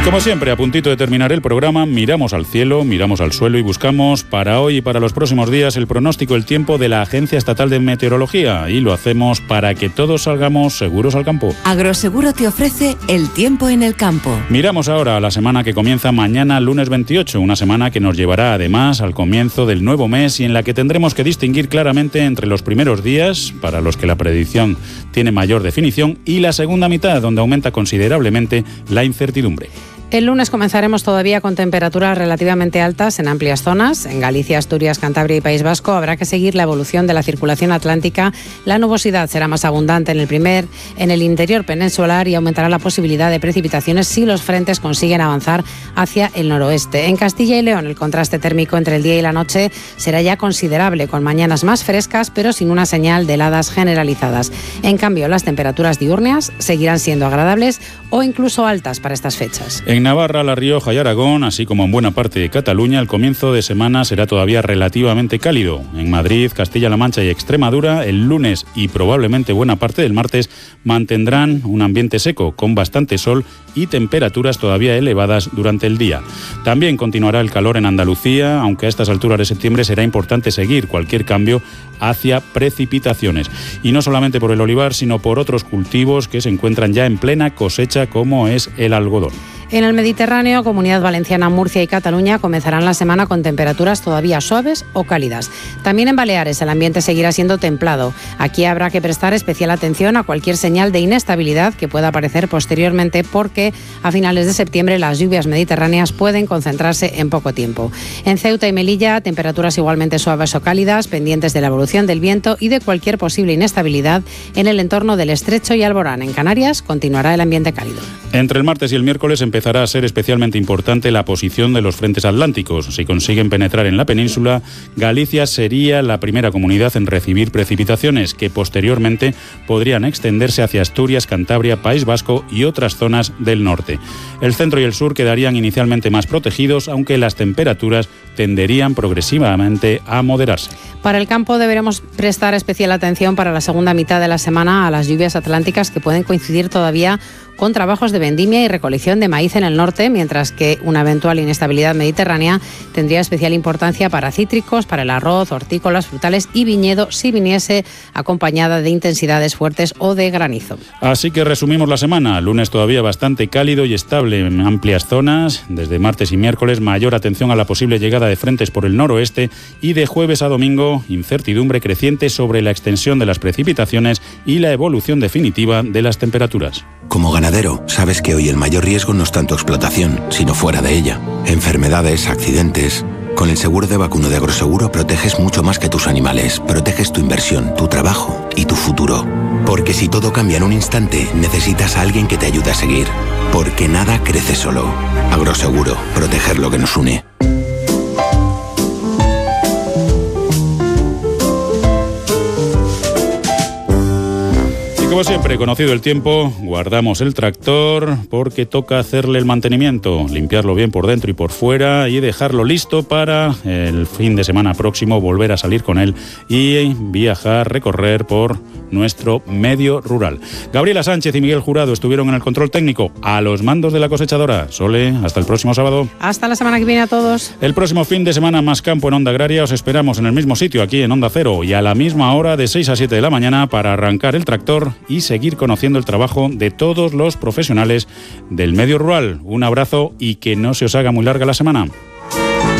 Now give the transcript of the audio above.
Como siempre, a puntito de terminar el programa, miramos al cielo, miramos al suelo y buscamos para hoy y para los próximos días el pronóstico del tiempo de la Agencia Estatal de Meteorología, y lo hacemos para que todos salgamos seguros al campo. Agroseguro te ofrece el tiempo en el campo. Miramos ahora a la semana que comienza mañana, lunes 28, una semana que nos llevará además al comienzo del nuevo mes y en la que tendremos que distinguir claramente entre los primeros días, para los que la predicción tiene mayor definición, y la segunda mitad, donde aumenta considerablemente la incertidumbre. El lunes comenzaremos todavía con temperaturas relativamente altas en amplias zonas. En Galicia, Asturias, Cantabria y País Vasco habrá que seguir la evolución de la circulación atlántica. La nubosidad será más abundante en el interior peninsular y aumentará la posibilidad de precipitaciones si los frentes consiguen avanzar hacia el noroeste. En Castilla y León, el contraste térmico entre el día y la noche será ya considerable, con mañanas más frescas, pero sin una señal de heladas generalizadas. En cambio, las temperaturas diurnas seguirán siendo agradables o incluso altas para estas fechas. En Navarra, La Rioja y Aragón, así como en buena parte de Cataluña, el comienzo de semana será todavía relativamente cálido. En Madrid, Castilla-La Mancha y Extremadura, el lunes y probablemente buena parte del martes mantendrán un ambiente seco, con bastante sol y temperaturas todavía elevadas durante el día. También continuará el calor en Andalucía, aunque a estas alturas de septiembre será importante seguir cualquier cambio hacia precipitaciones. Y no solamente por el olivar, sino por otros cultivos que se encuentran ya en plena cosecha, como es el algodón. En el Mediterráneo, Comunidad Valenciana, Murcia y Cataluña comenzarán la semana con temperaturas todavía suaves o cálidas. También en Baleares el ambiente seguirá siendo templado. Aquí habrá que prestar especial atención a cualquier señal de inestabilidad que pueda aparecer posteriormente, porque a finales de septiembre las lluvias mediterráneas pueden concentrarse en poco tiempo. En Ceuta y Melilla, temperaturas igualmente suaves o cálidas, pendientes de la evolución del viento y de cualquier posible inestabilidad en el entorno del Estrecho y Alborán. En Canarias continuará el ambiente cálido. Entre el martes y el miércoles empezará a ser especialmente importante la posición de los frentes atlánticos. Si consiguen penetrar en la península, Galicia sería la primera comunidad en recibir precipitaciones, que posteriormente podrían extenderse hacia Asturias, Cantabria, País Vasco y otras zonas del norte. El centro y el sur quedarían inicialmente más protegidos, aunque las temperaturas tenderían progresivamente a moderarse. Para el campo deberemos prestar especial atención para la segunda mitad de la semana a las lluvias atlánticas, que pueden coincidir todavía con trabajos de vendimia y recolección de maíz en el norte, mientras que una eventual inestabilidad mediterránea tendría especial importancia para cítricos, para el arroz, hortícolas, frutales y viñedo, si viniese acompañada de intensidades fuertes o de granizo. Así que resumimos la semana. Lunes todavía bastante cálido y estable en amplias zonas. Desde martes y miércoles, mayor atención a la posible llegada de frentes por el noroeste, y de jueves a domingo, incertidumbre creciente sobre la extensión de las precipitaciones y la evolución definitiva de las temperaturas. Como ganadero, sabes que hoy el mayor riesgo no es tanto explotación, sino fuera de ella. Enfermedades, accidentes. Con el seguro de vacuno de Agroseguro proteges mucho más que tus animales. Proteges tu inversión, tu trabajo y tu futuro. Porque si todo cambia en un instante, necesitas a alguien que te ayude a seguir. Porque nada crece solo. Agroseguro, proteger lo que nos une. Como siempre, conocido el tiempo, guardamos el tractor porque toca hacerle el mantenimiento, limpiarlo bien por dentro y por fuera y dejarlo listo para el fin de semana próximo volver a salir con él y viajar, recorrer por nuestro medio rural. Gabriela Sánchez y Miguel Jurado estuvieron en el control técnico, a los mandos de la cosechadora. Sole, hasta el próximo sábado. Hasta la semana que viene a todos. El próximo fin de semana, más campo en Onda Agraria. Os esperamos en el mismo sitio, aquí en Onda Cero, y a la misma hora, de 6 a 7 de la mañana, para arrancar el tractor y seguir conociendo el trabajo de todos los profesionales del medio rural. Un abrazo y que no se os haga muy larga la semana.